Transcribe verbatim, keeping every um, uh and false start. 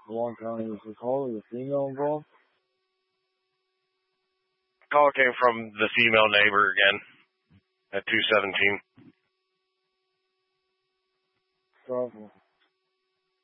Long County, was the caller the female involved? Call came from the female neighbor again at two seventeen.